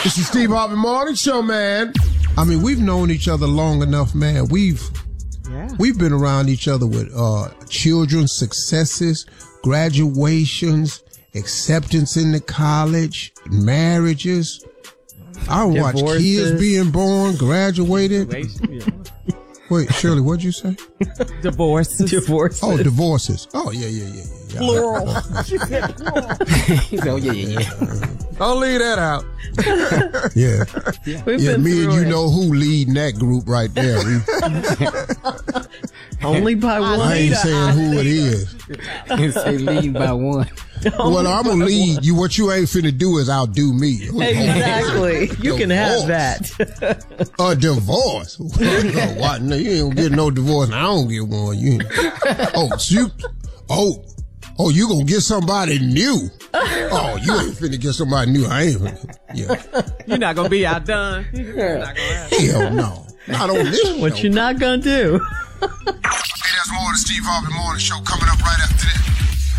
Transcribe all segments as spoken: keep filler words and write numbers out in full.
It's the Steve Harvey Morning Show, man. I mean, we've known each other long enough, man. We've yeah. we've been around each other with uh, children's successes, graduations, acceptance into college, marriages. I watched kids being born, graduated. Wait, Shirley, what'd you say? Divorces. Divorces. Oh, divorces. Oh, yeah, yeah, yeah, yeah. Plural. She said plural. Oh, yeah, yeah, yeah. Don't leave that out. yeah. Yeah, yeah me and you it. know who leading that group right there. Only by one. I ain't saying who it is. You say lead by one. Well, I'm going to lead you. What you ain't finna do is outdo me. Exactly. You can have that. A divorce. What? No, you ain't going to get no divorce. I don't get one. You ain't. Oh, you, oh, oh, you going to get somebody new. Oh, you ain't finna get somebody new. I ain't finna. Yeah. You're not going to be outdone. You're not gonna have Hell no. Not on this show. What you not going to do? Hey, there's more of the Steve Harvey Morning Show coming up right after this.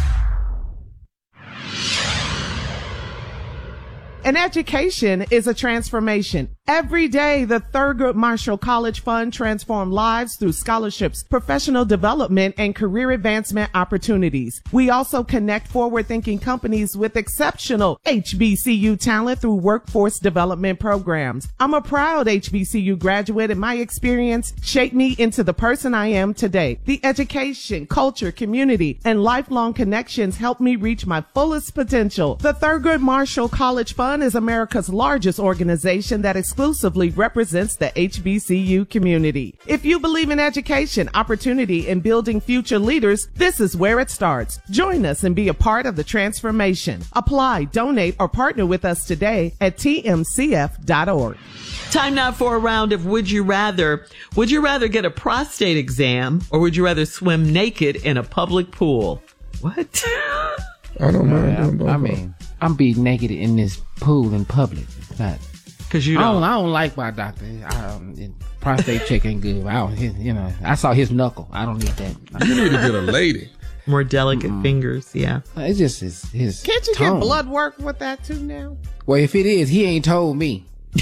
An education is a transformation. Every day, the Thurgood Marshall College Fund transforms lives through scholarships, professional development, and career advancement opportunities. We also connect forward-thinking companies with exceptional H B C U talent through workforce development programs. I'm a proud H B C U graduate, and my experience shaped me into the person I am today. The education, culture, community, and lifelong connections helped me reach my fullest potential. The Thurgood Marshall College Fund is America's largest organization that exclusively represents the H B C U community. If you believe in education, opportunity, and building future leaders, this is where it starts. Join us and be a part of the transformation. Apply, donate, or partner with us today at T M C F dot org. Time now for a round of Would You Rather. Would you rather get a prostate exam, or would you rather swim naked in a public pool? What? I don't know. I, I mean, I'm be naked in this pool in public. It's not. Cause you don't. I don't, I don't like my doctor. I, um, prostate check ain't good. I don't, his, you know, I saw his knuckle. I don't need that. You need to get a lady. More delicate mm. fingers, yeah. It's just his, his Can't you tone. get blood work with that too now? Well, if it is, he ain't told me.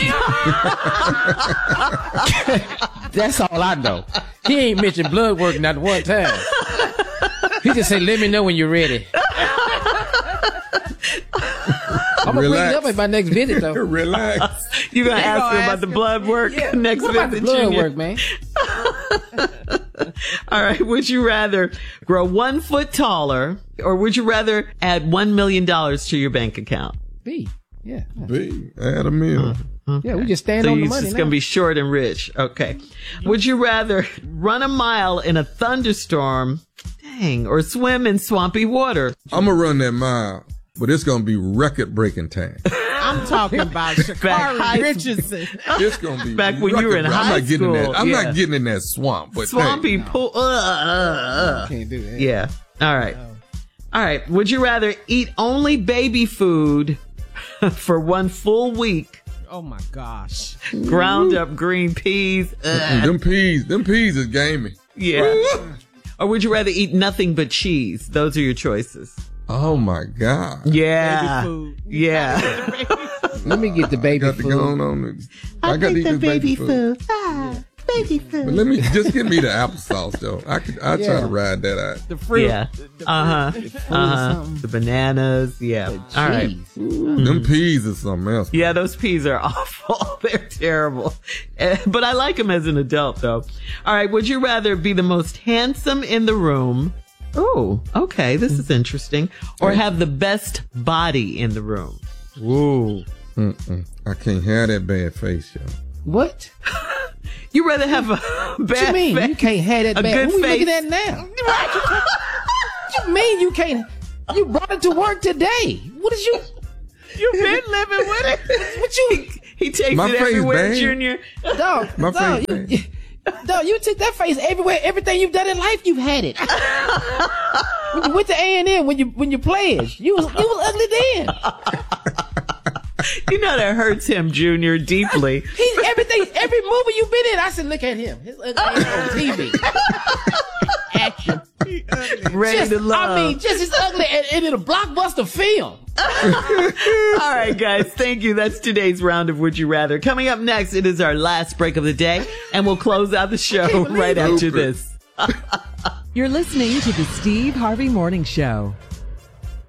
That's all I know. He ain't mentioned blood work not one time. He just said, let me know when you're ready. I'm gonna bring it up at my next visit, though. Relax. You're gonna ask gonna him ask about him. the blood work yeah. next what visit, about the blood Junior? work, man? All right. Would you rather grow one foot taller, or would you rather add one million dollars to your bank account? B. Yeah. B. Add a meal. Uh, okay. Yeah, we just stand so on the you're money. just now. gonna be short and rich. Okay. Would you rather run a mile in a thunderstorm, dang, or swim in swampy water? I'm gonna run that mile. But it's going to be record-breaking time. I'm talking about Sha'Carri Richardson. It's going to be back when you were in high I'm not getting school. In that, I'm yeah. not getting in that swamp. But Swampy hey. pool. Uh, uh, uh. Can't do that. Yeah. All right. All right. Would you rather eat only baby food for one full week? Oh, my gosh. Ground up green peas. Uh. Them peas, them peas is gamey. Yeah. Or would you rather eat nothing but cheese? Those are your choices. Oh my God. Yeah. Baby food. Yeah. Let me get the baby I got food. to go on, on this. I, I got to eat the this baby, baby food. food. Ah, baby food. But let me just give me the applesauce though. I could I Yeah. try to ride that out. The fruit. Yeah. The, the Uh huh. fruit. Uh huh. The bananas. Yeah. The All right. cheese. Ooh, them peas is something else. Yeah, those peas are awful. They're terrible. Eh, But I like them as an adult, though. All right. Would you rather be the most handsome in the room? Oh, okay. This is interesting. Or have the best body in the room? Whoa. Mm-mm. I can't have that bad face, yo. What? You rather have a What you bad mean? face? You can't have that A bad. good Who we face. looking at now? What you mean you can't? You brought it to work today. What is you? You've been living with it. What you? He, he takes My it face everywhere, bad. Junior. Dog, My dog, face you, bad. you, dog, you took that face everywhere. Everything you've done in life, you've had it. When you went to A and M, when you when you pledged, you was you was ugly then. You know that hurts him, Junior, deeply. He's everything. Every movie you've been in, I said, look at him. His ugly ass on T V. Action. Ready just, to love. I mean, just as ugly and, and in a blockbuster film. All right, guys. Thank you. That's today's round of Would You Rather. Coming up next, it is our last break of the day, and we'll close out the show right after this. You're listening to the Steve Harvey Morning Show.